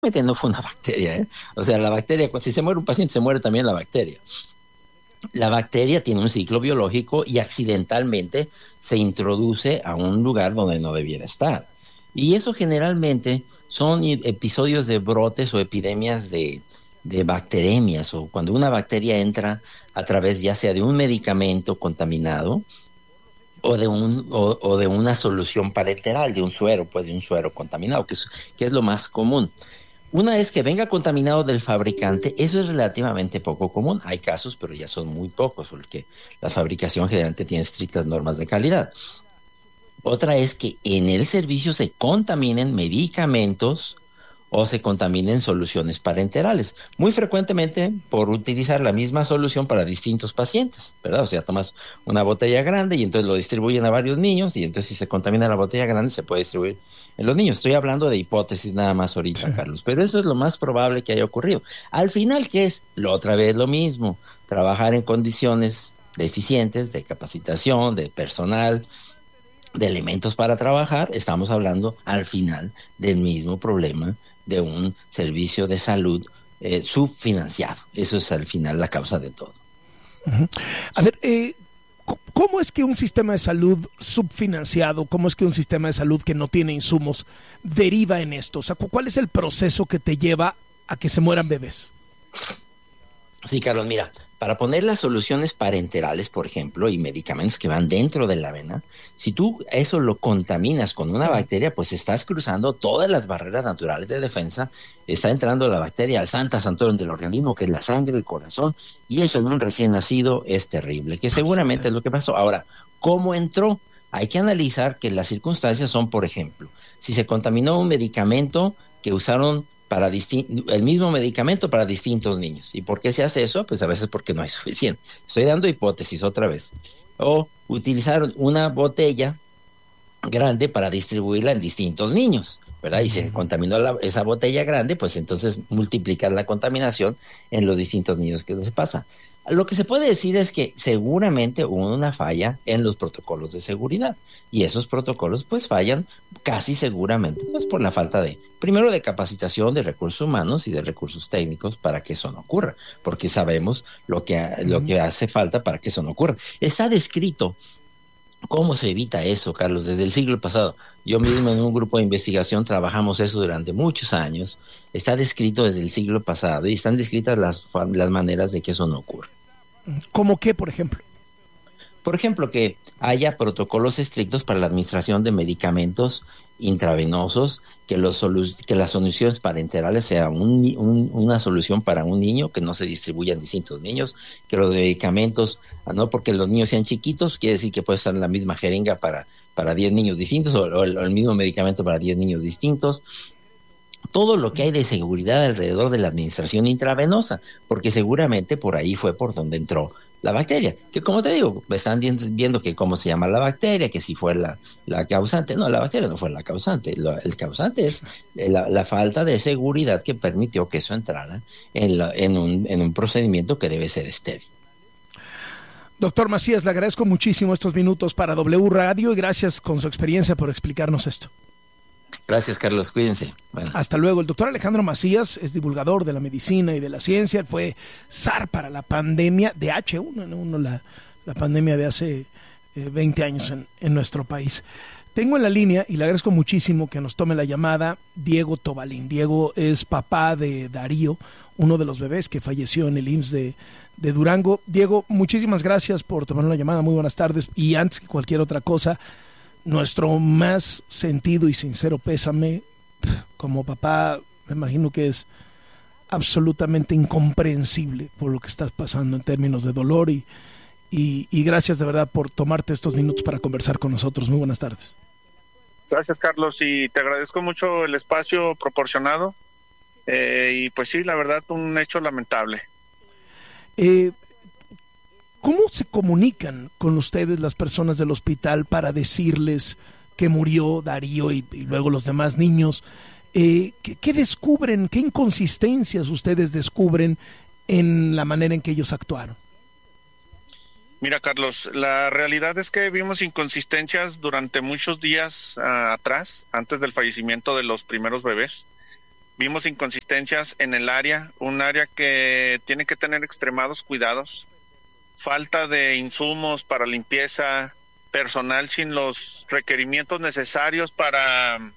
no fue una bacteria, ¿eh? O sea, la bacteria, si se muere un paciente, se muere también la bacteria. La bacteria tiene un ciclo biológico y accidentalmente se introduce a un lugar donde no debiera estar. Y eso generalmente son episodios de brotes o epidemias de bacteremias, o cuando una bacteria entra a través ya sea de un medicamento contaminado o de una solución parenteral, de un suero, pues de un suero contaminado, que es lo más común. Una vez que venga contaminado del fabricante, eso es relativamente poco común. Hay casos, pero ya son muy pocos, porque la fabricación generalmente tiene estrictas normas de calidad. Otra es que en el servicio se contaminen medicamentos o se contaminen soluciones parenterales. Muy frecuentemente por utilizar la misma solución para distintos pacientes, ¿verdad? O sea, tomas una botella grande y entonces lo distribuyen a varios niños, y entonces si se contamina la botella grande se puede distribuir en los niños. Estoy hablando de hipótesis nada más ahorita, sí, Carlos, pero eso es lo más probable que haya ocurrido. Al final, ¿qué es? Otra vez lo mismo, trabajar en condiciones deficientes de capacitación, de personal, de elementos para trabajar. Estamos hablando al final del mismo problema de un servicio de salud subfinanciado. Eso es al final la causa de todo. Uh-huh. A ver, ¿cómo es que un sistema de salud subfinanciado, cómo es que un sistema de salud que no tiene insumos deriva en esto? O sea, ¿cuál es el proceso que te lleva a que se mueran bebés? Sí, Carlos, mira, para poner las soluciones parenterales, por ejemplo, y medicamentos que van dentro de la vena, si tú eso lo contaminas con una bacteria, pues estás cruzando todas las barreras naturales de defensa, está entrando la bacteria al Santa Santorum del organismo, que es la sangre, el corazón, y eso en un recién nacido es terrible, que seguramente es lo que pasó. Ahora, ¿cómo entró? Hay que analizar que las circunstancias son, por ejemplo, si se contaminó un medicamento que usaron para el mismo medicamento para distintos niños. ¿Y por qué se hace eso? Pues a veces porque no hay suficiente. Estoy dando hipótesis otra vez. O utilizaron una botella grande para distribuirla en distintos niños, ¿verdad? Y se contaminó esa botella grande, pues entonces multiplicar la contaminación en los distintos niños que se pasa. Lo que se puede decir es que seguramente hubo una falla en los protocolos de seguridad, y esos protocolos pues fallan casi seguramente pues por la falta primero de capacitación de recursos humanos y de recursos técnicos para que eso no ocurra, porque sabemos lo que hace falta para que eso no ocurra. Está descrito cómo se evita eso, Carlos, desde el siglo pasado. Yo mismo en un grupo de investigación trabajamos eso durante muchos años. Está descrito desde el siglo pasado y están descritas las maneras de que eso no ocurra. ¿Cómo qué, por ejemplo? Por ejemplo, que haya protocolos estrictos para la administración de medicamentos intravenosos, que las soluciones parenterales sean una solución para un niño, que no se distribuyan distintos niños, que los medicamentos, no porque los niños sean chiquitos, quiere decir que puede ser la misma jeringa para 10 niños distintos, o el mismo medicamento para 10 niños distintos. Todo lo que hay de seguridad alrededor de la administración intravenosa, porque seguramente por ahí fue por donde entró la bacteria, que como te digo, están viendo que cómo se llama la bacteria, que si fue la causante. No, la bacteria no fue la causante. El causante es la falta de seguridad que permitió que eso entrara en un procedimiento que debe ser estéril. Doctor Macías, le agradezco muchísimo estos minutos para W Radio y gracias con su experiencia por explicarnos esto. Gracias, Carlos. Cuídense. Bueno. Hasta luego. El doctor Alejandro Macías es divulgador de la medicina y de la ciencia. Fue zar para la pandemia de H1N1, la pandemia de hace 20 años en nuestro país. Tengo en la línea, y le agradezco muchísimo que nos tome la llamada, Diego Tobalín. Diego es papá de Darío, uno de los bebés que falleció en el IMSS de Durango. Diego, muchísimas gracias por tomar la llamada. Muy buenas tardes. Y antes que cualquier otra cosa, nuestro más sentido y sincero pésame. Como papá, me imagino que es absolutamente incomprensible por lo que estás pasando en términos de dolor y gracias de verdad por tomarte estos minutos para conversar con nosotros. Muy buenas tardes. Gracias, Carlos, y te agradezco mucho el espacio proporcionado. Y pues sí, la verdad, un hecho lamentable. ¿Cómo se comunican con ustedes las personas del hospital para decirles que murió Darío y luego los demás niños? ¿Qué descubren? ¿Qué inconsistencias ustedes descubren en la manera en que ellos actuaron? Mira, Carlos, la realidad es que vimos inconsistencias durante muchos días atrás, antes del fallecimiento de los primeros bebés. vimos inconsistencias en el área, un área que tiene que tener extremados cuidados, falta de insumos para limpieza, personal sin los requerimientos necesarios para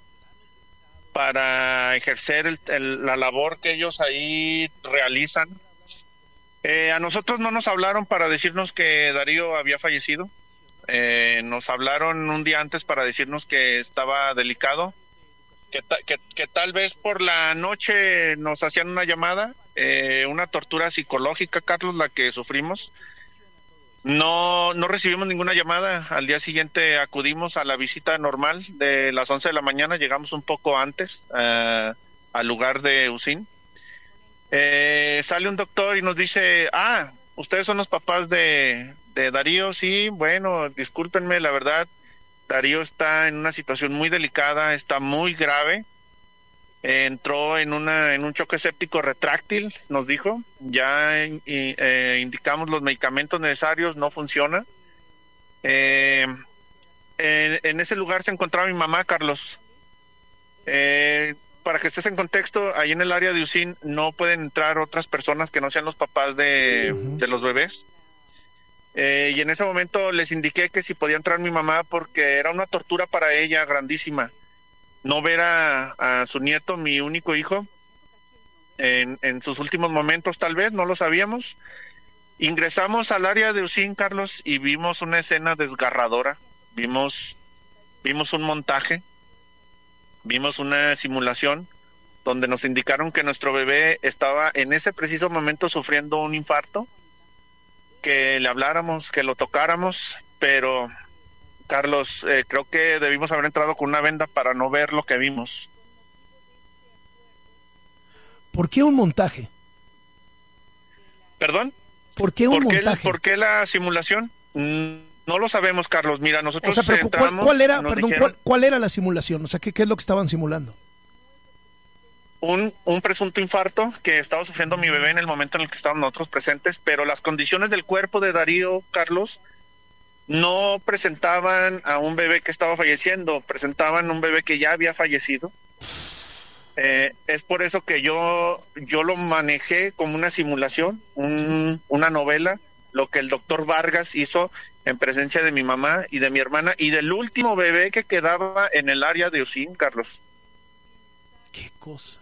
ejercer la labor que ellos ahí realizan. A nosotros no nos hablaron para decirnos que Darío había fallecido. Nos hablaron un día antes para decirnos que estaba delicado, que tal vez por la noche nos hacían una llamada, una tortura psicológica, Carlos, la que sufrimos. No recibimos ninguna llamada. Al día siguiente acudimos a la visita normal de las 11 de la mañana. Llegamos un poco antes al lugar de Usín. Sale un doctor y nos dice, ustedes son los papás de Darío. Sí, bueno, discúlpenme, la verdad, Darío está en una situación muy delicada, está muy grave. Entró en un choque séptico retráctil, nos dijo. Ya indicamos los medicamentos necesarios, no funciona. En ese lugar se encontraba mi mamá, Carlos. Para que estés en contexto, ahí en el área de Usín no pueden entrar otras personas que no sean los papás de los bebés. Y en ese momento les indiqué que si podía entrar mi mamá, porque era una tortura para ella grandísima no ver a su nieto, mi único hijo, en sus últimos momentos, tal vez, no lo sabíamos. Ingresamos al área de Usín, Carlos, y vimos una escena desgarradora. Vimos un montaje, vimos una simulación donde nos indicaron que nuestro bebé estaba en ese preciso momento sufriendo un infarto, que le habláramos, que lo tocáramos, pero Carlos, creo que debimos haber entrado con una venda para no ver lo que vimos. ¿Por qué un montaje? ¿Perdón? ¿Por qué un montaje? ¿Por qué la simulación? No lo sabemos, Carlos. Mira, nosotros entramos... ¿Cuál era la simulación? O sea, ¿qué es lo que estaban simulando? Un presunto infarto que estaba sufriendo mi bebé en el momento en el que estábamos nosotros presentes, pero las condiciones del cuerpo de Darío, Carlos, no presentaban a un bebé que estaba falleciendo, presentaban un bebé que ya había fallecido. Es por eso que yo lo manejé como una simulación, una novela, lo que el doctor Vargas hizo en presencia de mi mamá y de mi hermana y del último bebé que quedaba en el área de Usín, Carlos. Qué cosa,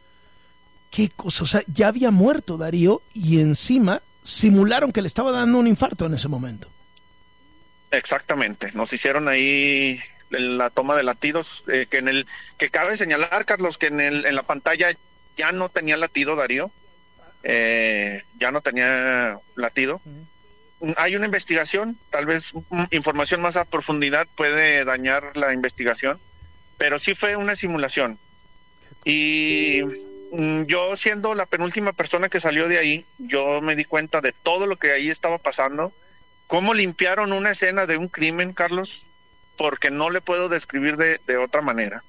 o sea, ya había muerto Darío y encima simularon que le estaba dando un infarto en ese momento. Exactamente, nos hicieron ahí la toma de latidos, que cabe señalar, Carlos, que en la pantalla ya no tenía latido Darío, ya no tenía latido. Hay una investigación, tal vez información más a profundidad puede dañar la investigación, pero sí fue una simulación. Y yo, siendo la penúltima persona que salió de ahí, yo me di cuenta de todo lo que ahí estaba pasando. ¿Cómo limpiaron una escena de un crimen, Carlos? Porque no le puedo describir de otra manera.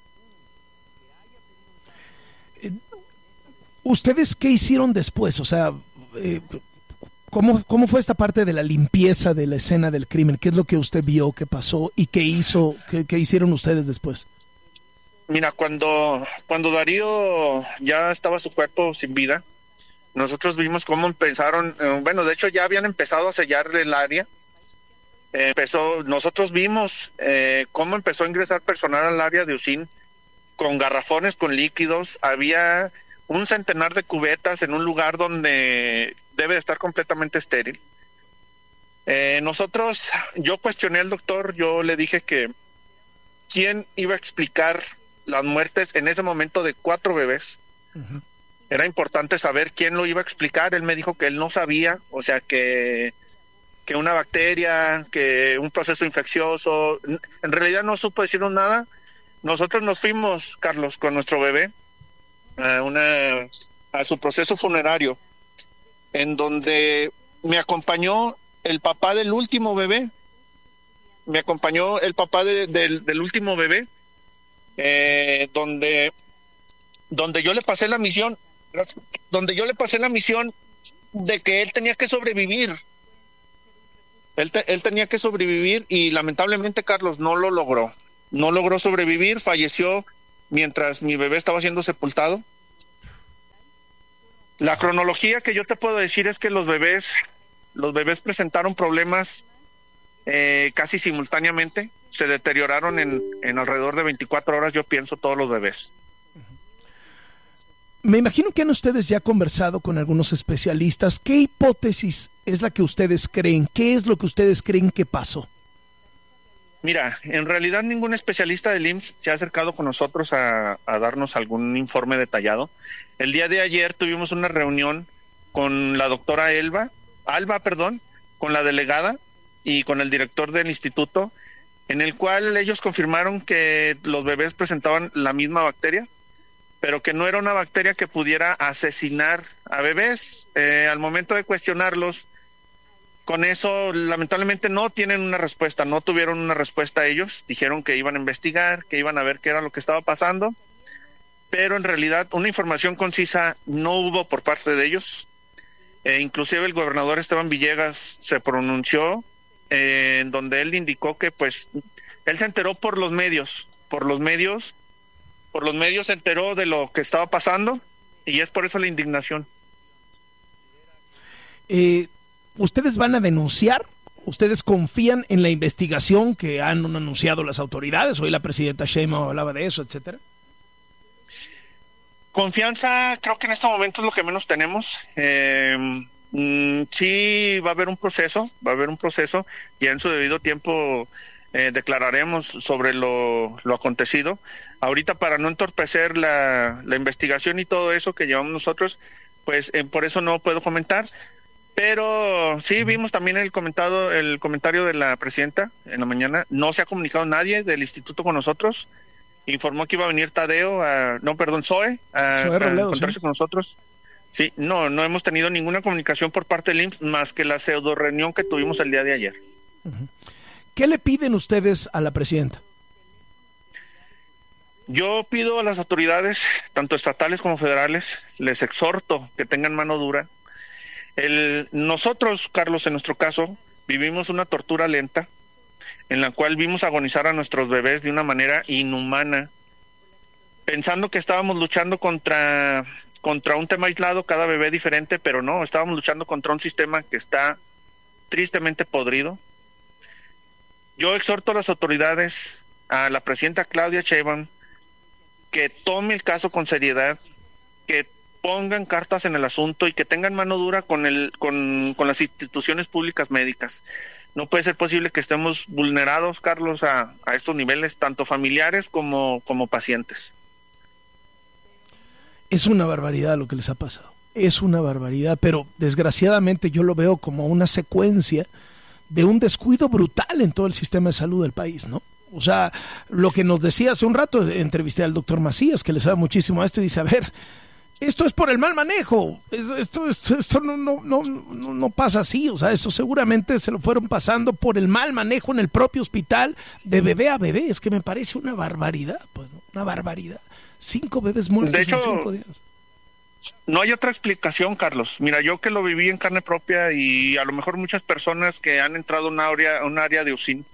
¿Ustedes qué hicieron después? O sea, ¿cómo fue esta parte de la limpieza de la escena del crimen? ¿Qué es lo que usted vio, qué pasó y qué hicieron ustedes después? Mira, cuando Darío ya estaba su cuerpo sin vida, nosotros vimos cómo empezaron, de hecho ya habían empezado a sellar el área. Nosotros vimos cómo empezó a ingresar personal al área de Usín con garrafones con líquidos. Había un centenar de cubetas en un lugar donde debe de estar completamente estéril. Yo cuestioné al doctor, yo le dije que quién iba a explicar las muertes en ese momento de 4 bebés. Uh-huh. Era importante saber quién lo iba a explicar. Él me dijo que él no sabía, o sea, que una bacteria, que un proceso infeccioso. En realidad no supo decirnos nada. Nosotros nos fuimos, Carlos, con nuestro bebé a su proceso funerario, en donde me acompañó el papá del último bebé. Me acompañó el papá del último bebé, donde yo le pasé la misión, de que él tenía que sobrevivir. Él tenía que sobrevivir y lamentablemente, Carlos, no lo logró. No logró sobrevivir, falleció mientras mi bebé estaba siendo sepultado. La cronología que yo te puedo decir es que los bebés presentaron problemas casi simultáneamente. Se deterioraron en alrededor de 24 horas, yo pienso, todos los bebés. Me imagino que han ustedes ya conversado con algunos especialistas. ¿Qué hipótesis es la que ustedes creen? ¿Qué es lo que ustedes creen que pasó? Mira, en realidad ningún especialista del IMSS se ha acercado con nosotros a darnos algún informe detallado. El día de ayer tuvimos una reunión con la doctora Alba, con la delegada y con el director del instituto, en el cual ellos confirmaron que los bebés presentaban la misma bacteria, pero que no era una bacteria que pudiera asesinar a bebés. Al momento de cuestionarlos, con eso lamentablemente no tienen una respuesta, no tuvieron una respuesta ellos. Dijeron que iban a investigar, que iban a ver qué era lo que estaba pasando, pero en realidad una información concisa no hubo por parte de ellos. Inclusive el gobernador Esteban Villegas se pronunció en donde él indicó que pues él se enteró por los medios se enteró de lo que estaba pasando y es por eso la indignación. ¿Ustedes van a denunciar? ¿Ustedes confían en la investigación que han anunciado las autoridades? Hoy la presidenta Sheinbaum hablaba de eso, etcétera. Confianza, creo que en este momento es lo que menos tenemos. Sí, va a haber un proceso, y en su debido tiempo declararemos sobre lo acontecido. Ahorita, para no entorpecer la investigación y todo eso que llevamos nosotros, pues por eso no puedo comentar. Pero sí vimos también el comentario de la presidenta en la mañana. No se ha comunicado nadie del instituto con nosotros. Informó que iba a venir Zoe a encontrarse con nosotros. Sí, no hemos tenido ninguna comunicación por parte del IMSS más que la pseudo reunión que tuvimos el día de ayer. ¿Qué le piden ustedes a la presidenta? Yo pido a las autoridades, tanto estatales como federales, les exhorto que tengan mano dura. Nosotros, Carlos, en nuestro caso, vivimos una tortura lenta en la cual vimos agonizar a nuestros bebés de una manera inhumana, pensando que estábamos luchando contra un tema aislado, cada bebé diferente, pero no, estábamos luchando contra un sistema que está tristemente podrido. Yo exhorto a las autoridades, a la presidenta Claudia Sheinbaum, que tome el caso con seriedad, que pongan cartas en el asunto y que tengan mano dura con las instituciones públicas médicas. No puede ser posible que estemos vulnerados, Carlos, a estos niveles, tanto familiares como pacientes. Es una barbaridad lo que les ha pasado. Es una barbaridad, pero desgraciadamente yo lo veo como una secuencia de un descuido brutal en todo el sistema de salud del país, ¿no? O sea, lo que nos decía hace un rato, entrevisté al doctor Macías, que le sabe muchísimo a esto, y dice, a ver, esto es por el mal manejo, esto no pasa así, o sea, esto seguramente se lo fueron pasando por el mal manejo en el propio hospital de bebé a bebé. Es que me parece una barbaridad, pues, ¿no? Una barbaridad. 5 bebés muertos de hecho, en 5 días. No hay otra explicación, Carlos. Mira, yo que lo viví en carne propia y a lo mejor muchas personas que han entrado a un área de UCIN,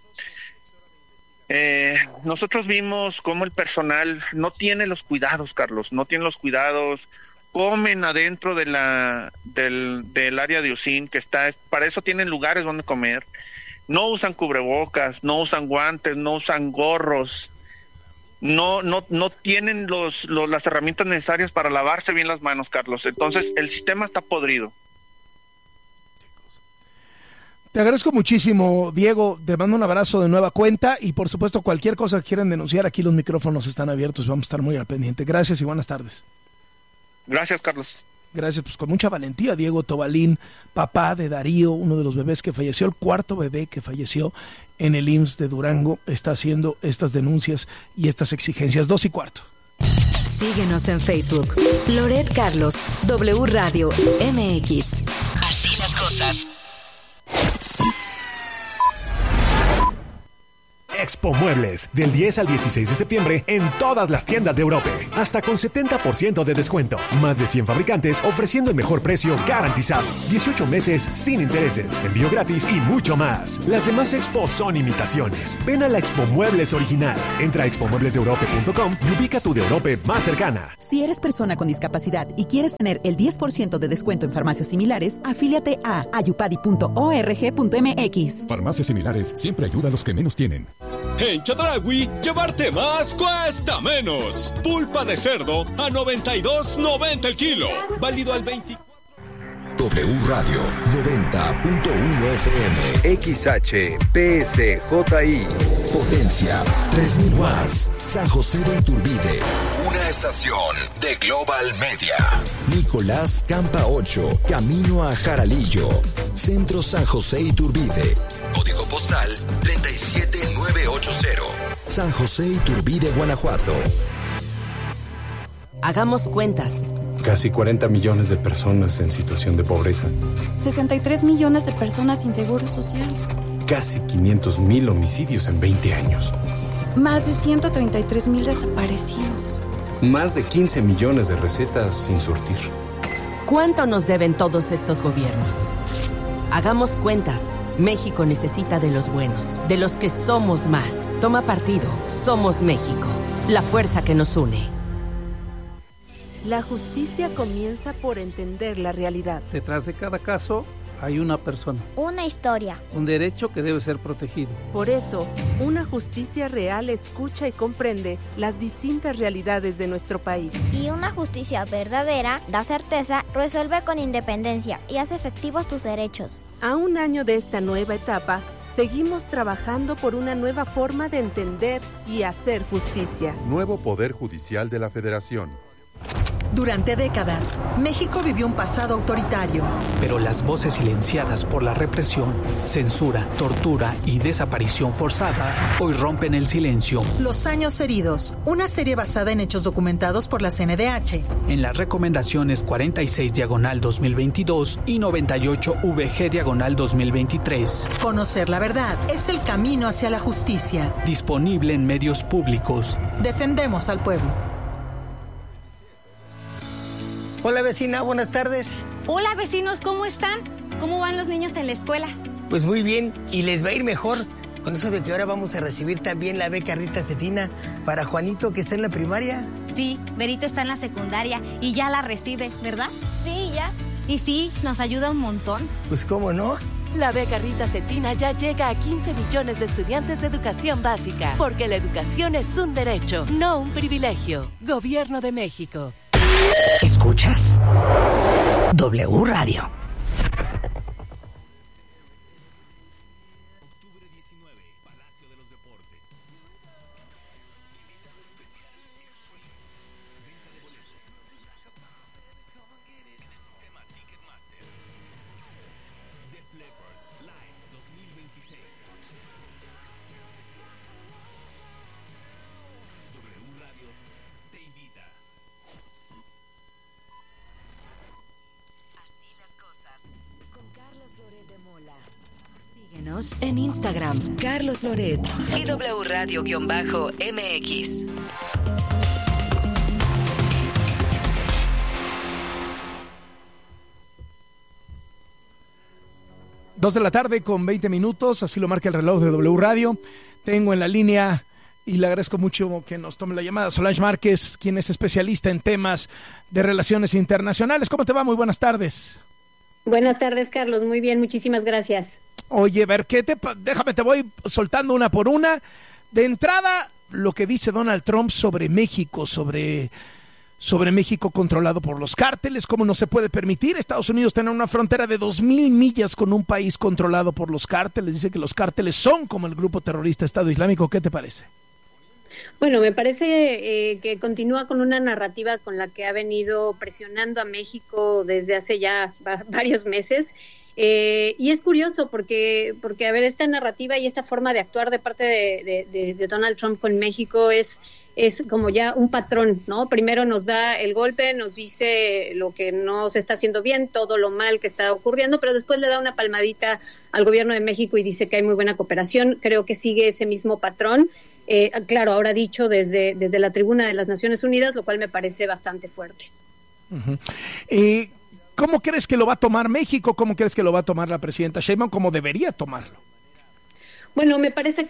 nosotros vimos cómo el personal no tiene los cuidados, Carlos, comen adentro del área de UCIN, para eso tienen lugares donde comer, no usan cubrebocas, no usan guantes, no usan gorros, no tienen las herramientas necesarias para lavarse bien las manos, Carlos. Entonces el sistema está podrido. Te agradezco muchísimo, Diego. Te mando un abrazo de nueva cuenta y por supuesto cualquier cosa que quieran denunciar, aquí los micrófonos están abiertos, vamos a estar muy al pendiente. Gracias y buenas tardes. Gracias, Carlos. Gracias, pues con mucha valentía, Diego Tobalín, papá de Darío, uno de los bebés que falleció, el 4º bebé que falleció en el IMSS de Durango, está haciendo estas denuncias y estas exigencias. 2:15. Síguenos en Facebook, Loret Carlos, W Radio MX. Así las cosas. Expo Muebles, del 10 al 16 de septiembre en todas las tiendas de Europa. Hasta con 70% de descuento. Más de 100 fabricantes ofreciendo el mejor precio garantizado. 18 meses sin intereses, envío gratis y mucho más. Las demás expos son imitaciones. Ven a la Expo Muebles original. Entra a expomueblesdeeurope.com y ubica tu de Europe más cercana. Si eres persona con discapacidad y quieres tener el 10% de descuento en farmacias similares, afíliate a ayupadi.org.mx. Farmacias similares siempre ayuda a los que menos tienen. En Chedraui, llevarte más cuesta menos. Pulpa de cerdo a $92.90 el kilo. Válido al 24. W Radio 90.1 FM. XHPSJI. Potencia 3000 watts. San José de Iturbide. Una estación de Global Media. Nicolás Campa 8. Camino a Jaralillo. Centro San José Iturbide. Código postal 37980. San José Iturbide, Guanajuato. Hagamos cuentas. Casi 40 millones de personas en situación de pobreza. 63 millones de personas sin seguro social. Casi 500,000 homicidios en 20 años. Más de 133,000 desaparecidos. Más de 15 millones de recetas sin surtir. ¿Cuánto nos deben todos estos gobiernos? Hagamos cuentas. México necesita de los buenos, de los que somos más. Toma partido. Somos México. La fuerza que nos une. La justicia comienza por entender la realidad. Detrás de cada caso hay una persona. Una historia. Un derecho que debe ser protegido. Por eso, una justicia real escucha y comprende las distintas realidades de nuestro país. Y una justicia verdadera da certeza, resuelve con independencia y hace efectivos tus derechos. A un año de esta nueva etapa, seguimos trabajando por una nueva forma de entender y hacer justicia. Nuevo Poder Judicial de la Federación. Durante décadas, México vivió un pasado autoritario. Pero las voces silenciadas por la represión, censura, tortura y desaparición forzada hoy rompen el silencio. Los años heridos, una serie basada en hechos documentados por la CNDH. En las recomendaciones 46/2022 y 98/VG/2023. Conocer la verdad es el camino hacia la justicia. Disponible en medios públicos. Defendemos al pueblo. Hola vecina, buenas tardes. Hola vecinos, ¿cómo están? ¿Cómo van los niños en la escuela? Pues muy bien, y les va a ir mejor con eso de que ahora vamos a recibir también la beca Rita Cetina para Juanito, que está en la primaria. Sí, Berito está en la secundaria y ya la recibe, ¿verdad? Sí, ya. Y sí, nos ayuda un montón. Pues cómo no. La beca Rita Cetina ya llega a 15 millones de estudiantes de educación básica, porque la educación es un derecho, no un privilegio. Gobierno de México. ¿Escuchas? W Radio. En Instagram, Carlos Loret y W Radio-MX. Dos de la tarde con 20 minutos, así lo marca el reloj de W Radio. Tengo en la línea, y le agradezco mucho que nos tome la llamada, Solange Márquez, quien es especialista en temas de relaciones internacionales. ¿Cómo te va? Muy buenas tardes. Buenas tardes, Carlos. Muy bien, muchísimas gracias. Oye, ver, déjame, te voy soltando una por una. De entrada, lo que dice Donald Trump sobre México, sobre México controlado por los cárteles, cómo no se puede permitir Estados Unidos tener una frontera de 2,000 millas con un país controlado por los cárteles. Dice que los cárteles son como el grupo terrorista Estado Islámico. ¿Qué te parece? Bueno, me parece que continúa con una narrativa con la que ha venido presionando a México desde hace ya varios meses. Y es curioso porque a ver, esta narrativa y esta forma de actuar de parte de Donald Trump con México es es como ya un patrón, ¿no? Primero nos da el golpe, nos dice lo que no se está haciendo bien, todo lo mal que está ocurriendo, pero después le da una palmadita al gobierno de México y dice que hay muy buena cooperación. Creo que sigue ese mismo patrón. Claro, ahora dicho desde la tribuna de las Naciones Unidas, lo cual me parece bastante fuerte. Uh-huh. ¿Cómo crees que lo va a tomar México? ¿Cómo crees que lo va a tomar la presidenta Sheinbaum? ¿Cómo debería tomarlo? Bueno, me parece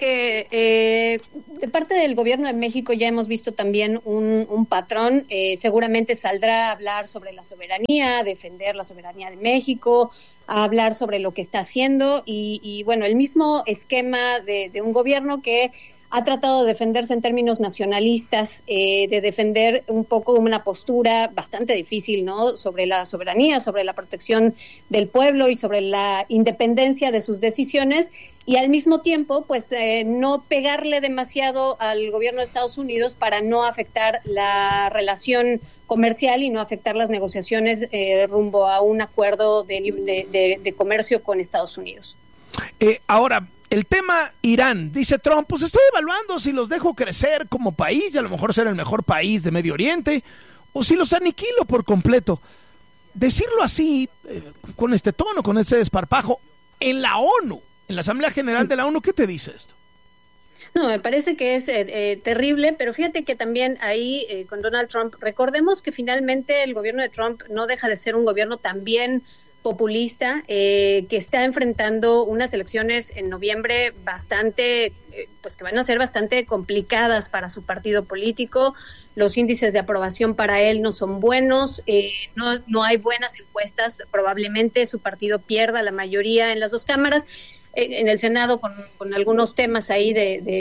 que de parte del gobierno de México ya hemos visto también un patrón. Seguramente saldrá a hablar sobre la soberanía, defender la soberanía de México, a hablar sobre lo que está haciendo y bueno, el mismo esquema de un gobierno que ha tratado de defenderse en términos nacionalistas, de defender un poco una postura bastante difícil, ¿no? Sobre la soberanía, sobre la protección del pueblo y sobre la independencia de sus decisiones. Y al mismo tiempo, pues no pegarle demasiado al gobierno de Estados Unidos para no afectar la relación comercial y no afectar las negociaciones rumbo a un acuerdo de comercio con Estados Unidos. Ahora, el tema Irán, dice Trump, pues estoy evaluando si los dejo crecer como país y a lo mejor ser el mejor país de Medio Oriente o si los aniquilo por completo. Decirlo así, con este tono, con este desparpajo, en la ONU, en la Asamblea General de la ONU, ¿qué te dice esto? No, me parece que es terrible, pero fíjate que también ahí con Donald Trump, recordemos que finalmente el gobierno de Trump no deja de ser un gobierno también populista, que está enfrentando unas elecciones en noviembre bastante, pues que van a ser bastante complicadas para su partido político. Los índices de aprobación para él no son buenos, no hay buenas encuestas, probablemente su partido pierda la mayoría en las dos cámaras. En el Senado con algunos temas ahí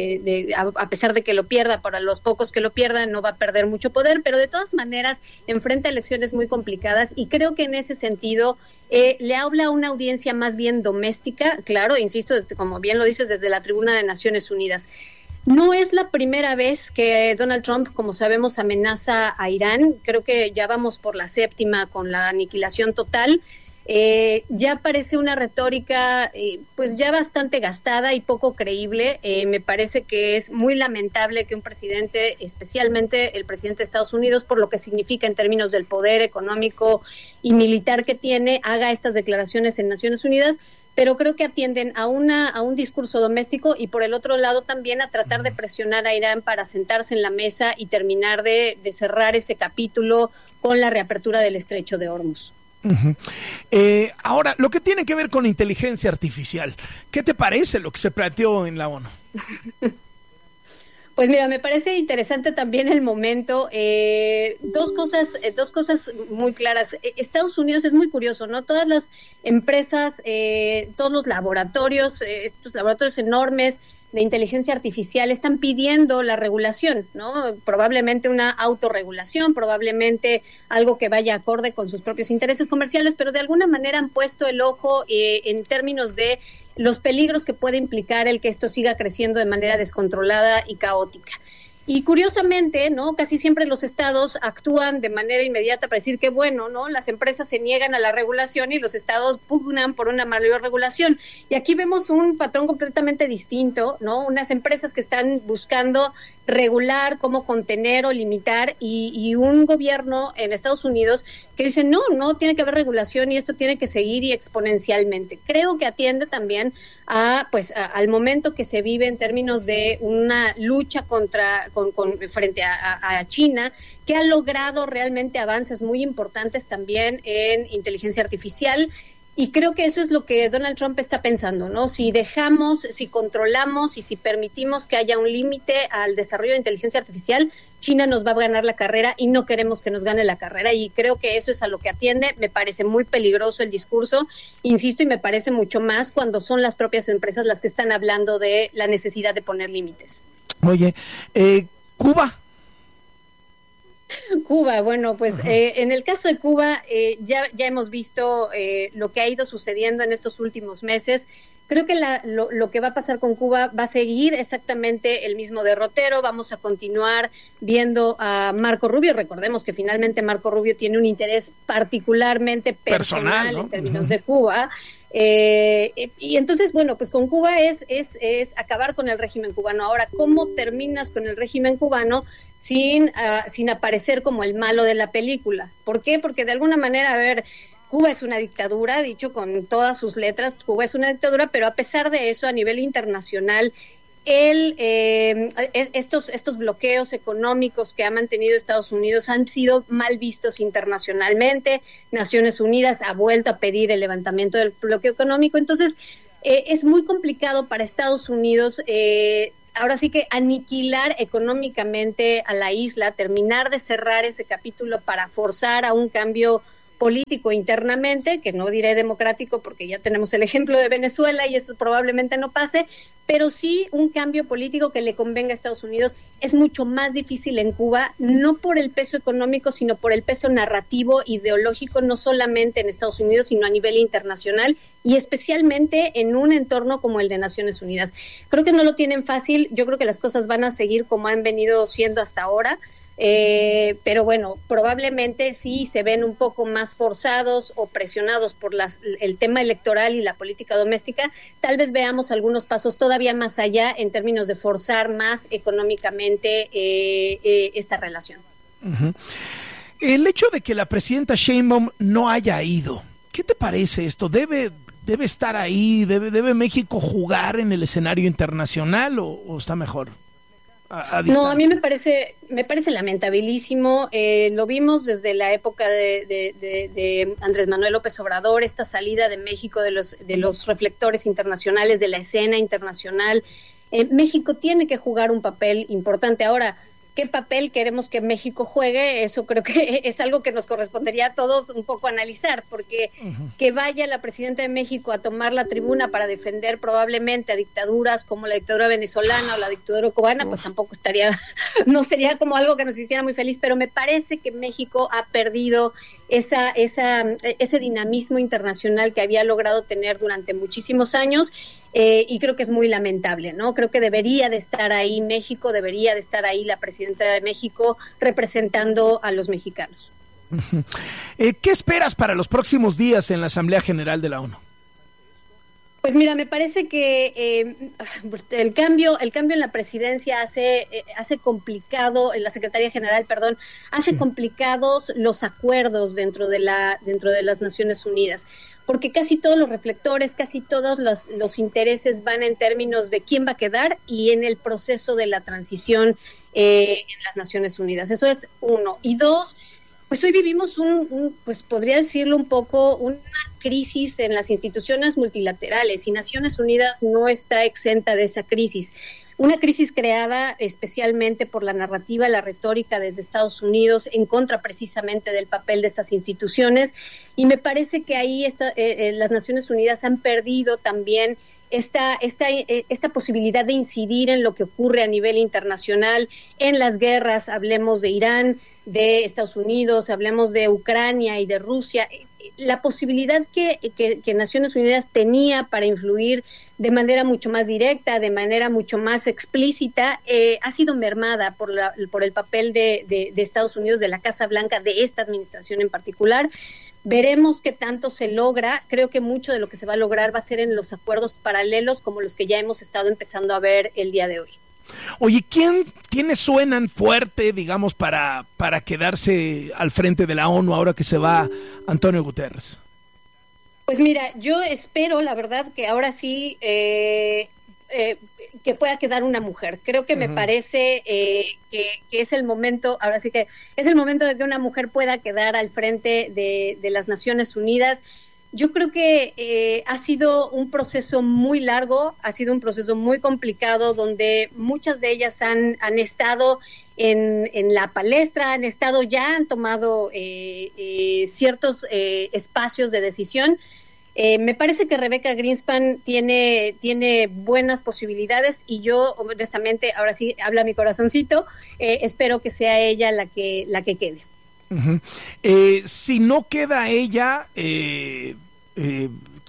a pesar de que lo pierda, para los pocos que lo pierdan no va a perder mucho poder, pero de todas maneras enfrenta elecciones muy complicadas y creo que en ese sentido le habla a una audiencia más bien doméstica, claro, insisto, como bien lo dices, desde la tribuna de Naciones Unidas. No es la primera vez que Donald Trump, como sabemos, amenaza a Irán. Creo que ya vamos por la 7ª con la aniquilación total. Ya parece una retórica pues ya bastante gastada y poco creíble. Me parece que es muy lamentable que un presidente, especialmente el presidente de Estados Unidos, por lo que significa en términos del poder económico y militar que tiene, haga estas declaraciones en Naciones Unidas, pero creo que atienden a un discurso doméstico y por el otro lado también a tratar de presionar a Irán para sentarse en la mesa y terminar de cerrar ese capítulo con la reapertura del Estrecho de Hormuz. Uh-huh. Ahora, lo que tiene que ver con inteligencia artificial, ¿qué te parece lo que se planteó en la ONU? Pues mira, me parece interesante también el momento. Dos cosas muy claras. Estados Unidos es muy curioso, ¿no? Todas las empresas, todos los laboratorios, estos laboratorios enormes de inteligencia artificial están pidiendo la regulación, ¿no? Probablemente una autorregulación, probablemente algo que vaya acorde con sus propios intereses comerciales, pero de alguna manera han puesto el ojo en términos de los peligros que puede implicar el que esto siga creciendo de manera descontrolada y caótica. Y curiosamente, ¿no? Casi siempre los estados actúan de manera inmediata para decir que bueno, ¿no? Las empresas se niegan a la regulación y los estados pugnan por una mayor regulación. Y aquí vemos un patrón completamente distinto, ¿no? Unas empresas que están buscando regular, cómo contener o limitar y un gobierno en Estados Unidos que dice no tiene que haber regulación y esto tiene que seguir y exponencialmente. Creo que atiende también al momento que se vive en términos de una lucha frente a China, que ha logrado realmente avances muy importantes también en inteligencia artificial. Y creo que eso es lo que Donald Trump está pensando, ¿no? Si dejamos, si controlamos y si permitimos que haya un límite al desarrollo de inteligencia artificial, China nos va a ganar la carrera y no queremos que nos gane la carrera. Y creo que eso es a lo que atiende. Me parece muy peligroso el discurso, insisto, y me parece mucho más cuando son las propias empresas las que están hablando de la necesidad de poner límites. Oye, Cuba. Cuba, bueno, pues en el caso de Cuba ya hemos visto lo que ha ido sucediendo en estos últimos meses. Creo que lo que va a pasar con Cuba va a seguir exactamente el mismo derrotero. Vamos a continuar viendo a Marco Rubio. Recordemos que finalmente Marco Rubio tiene un interés particularmente personal, ¿no? En términos de Cuba. Y entonces, bueno, pues con Cuba es acabar con el régimen cubano. Ahora, ¿cómo terminas con el régimen cubano sin aparecer como el malo de la película? ¿Por qué? Porque de alguna manera, a ver, Cuba es una dictadura, dicho con todas sus letras, Cuba es una dictadura, pero a pesar de eso, a nivel internacional, estos bloqueos económicos que ha mantenido Estados Unidos han sido mal vistos internacionalmente. Naciones Unidas ha vuelto a pedir el levantamiento del bloqueo económico. Entonces, es muy complicado para Estados Unidos ahora sí que aniquilar económicamente a la isla, terminar de cerrar ese capítulo para forzar a un cambio político internamente, que no diré democrático porque ya tenemos el ejemplo de Venezuela y eso probablemente no pase, pero sí un cambio político que le convenga a Estados Unidos. Es mucho más difícil en Cuba, no por el peso económico, sino por el peso narrativo, ideológico, no solamente en Estados Unidos, sino a nivel internacional y especialmente en un entorno como el de Naciones Unidas. Creo que no lo tienen fácil, yo creo que las cosas van a seguir como han venido siendo hasta ahora. Pero bueno, probablemente sí se ven un poco más forzados o presionados por el tema electoral y la política doméstica. Tal vez veamos algunos pasos todavía más allá en términos de forzar más económicamente esta relación. Uh-huh. El hecho de que la presidenta Sheinbaum no haya ido, ¿qué te parece esto? ¿Debe estar ahí? ¿Debe México jugar en el escenario internacional o está mejor? No, a mí me parece lamentabilísimo. Lo vimos desde la época de Andrés Manuel López Obrador, esta salida de México de los reflectores internacionales, de la escena internacional. México tiene que jugar un papel importante. Ahora, ¿qué papel queremos que México juegue? Eso creo que es algo que nos correspondería a todos un poco analizar, porque que vaya la presidenta de México a tomar la tribuna para defender probablemente a dictaduras como la dictadura venezolana o la dictadura cubana, pues tampoco no sería como algo que nos hiciera muy feliz, pero me parece que México ha perdido ese dinamismo internacional que había logrado tener durante muchísimos años. Y creo que es muy lamentable, ¿no? Creo que debería de estar ahí México, debería de estar ahí la presidenta de México representando a los mexicanos. ¿Qué esperas para los próximos días en la Asamblea General de la ONU? Pues mira, me parece que el cambio en la presidencia hace complicado, en la Secretaría General, hace complicados los acuerdos dentro de las Naciones Unidas, porque casi todos los reflectores, casi todos los intereses van en términos de quién va a quedar y en el proceso de la transición en las Naciones Unidas. Eso es uno. Y dos, pues hoy vivimos pues podría decirlo un poco, una crisis en las instituciones multilaterales y Naciones Unidas no está exenta de esa crisis. Una crisis creada especialmente por la narrativa, la retórica desde Estados Unidos en contra precisamente del papel de estas instituciones, y me parece que ahí las Naciones Unidas han perdido también esta posibilidad de incidir en lo que ocurre a nivel internacional, en las guerras, hablemos de Irán, de Estados Unidos, hablemos de Ucrania y de Rusia. La posibilidad que Naciones Unidas tenía para influir de manera mucho más directa, de manera mucho más explícita, ha sido mermada por el papel de Estados Unidos, de la Casa Blanca, de esta administración en particular. Veremos qué tanto se logra. Creo que mucho de lo que se va a lograr va a ser en los acuerdos paralelos como los que ya hemos estado empezando a ver el día de hoy. Oye, ¿quiénes suenan fuerte, digamos, para quedarse al frente de la ONU ahora que se va Antonio Guterres? Pues mira, yo espero, la verdad, que ahora sí que pueda quedar una mujer. Creo que me parece que es el momento, ahora sí que es el momento de que una mujer pueda quedar al frente de las Naciones Unidas. Yo creo que ha sido un proceso muy largo, ha sido un proceso muy complicado, donde muchas de ellas han estado en la palestra, han tomado ciertos espacios de decisión. Me parece que Rebecca Greenspan tiene buenas posibilidades y yo, honestamente, ahora sí habla mi corazoncito, espero que sea ella la que quede. Uh-huh. Si no queda ella,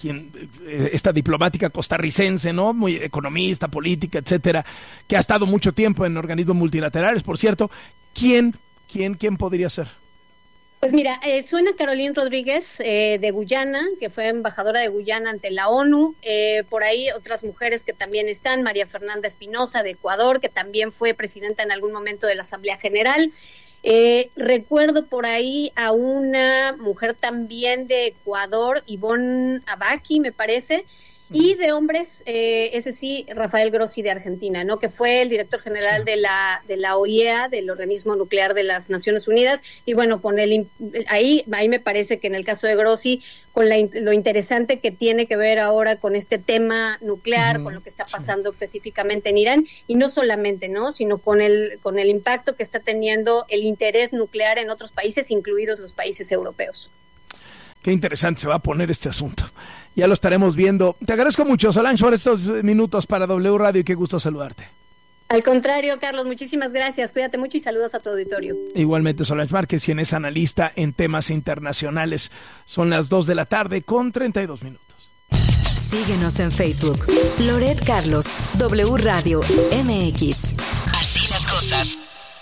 esta diplomática costarricense, ¿no? Muy economista, política, etcétera, que ha estado mucho tiempo en organismos multilaterales, por cierto. ¿Quién podría ser? Pues mira, suena Caroline Rodríguez de Guyana, que fue embajadora de Guyana ante la ONU. Por ahí otras mujeres que también están, María Fernanda Espinosa de Ecuador, que también fue presidenta en algún momento de la Asamblea General. Recuerdo por ahí a una mujer también de Ecuador, Ivonne Abaki, me parece. Y de hombres, ese sí, Rafael Grossi de Argentina, ¿no? Que fue el director general de la OIEA, del Organismo Nuclear de las Naciones Unidas. Y bueno, con ahí me parece que en el caso de Grossi, con lo interesante que tiene que ver ahora con este tema nuclear, con lo que está pasando específicamente en Irán, y no solamente, ¿no? Sino con el impacto que está teniendo el interés nuclear en otros países, incluidos los países europeos. Qué interesante se va a poner este asunto. Ya lo estaremos viendo. Te agradezco mucho, Solange, por estos minutos para W Radio y qué gusto saludarte. Al contrario, Carlos, muchísimas gracias. Cuídate mucho y saludos a tu auditorio. Igualmente, Solange Márquez, quien es analista en temas internacionales. Son las 2:32 p.m. Síguenos en Facebook. Loret Carlos, W Radio MX. Así las cosas.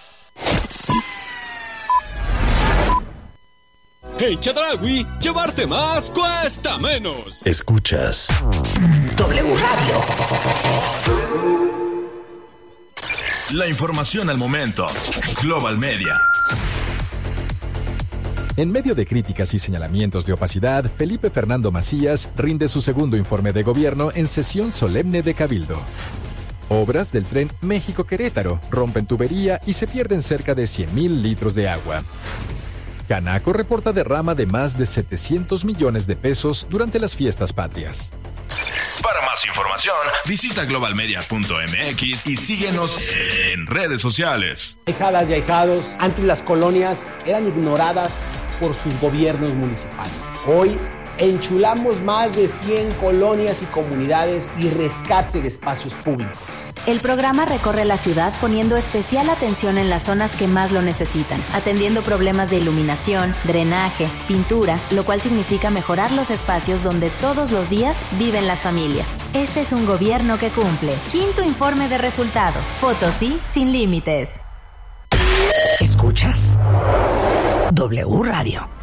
En Chedraui, llevarte más cuesta menos. Escuchas W Radio. La información al momento. Global Media. En medio de críticas y señalamientos de opacidad, Felipe Fernando Macías rinde su segundo informe de gobierno en sesión solemne de Cabildo. Obras del tren México-Querétaro rompen tubería y se pierden cerca de 100,000 litros de agua. Canaco reporta derrama de más de 700 millones de pesos durante las fiestas patrias. Para más información, visita globalmedia.mx y síguenos en redes sociales. Ahijadas y ahijados, antes las colonias eran ignoradas por sus gobiernos municipales. Hoy enchulamos más de 100 colonias y comunidades y rescate de espacios públicos. El programa recorre la ciudad poniendo especial atención en las zonas que más lo necesitan, atendiendo problemas de iluminación, drenaje, pintura, lo cual significa mejorar los espacios donde todos los días viven las familias. Este es un gobierno que cumple. Quinto informe de resultados. Potosí sin límites. Escuchas W Radio.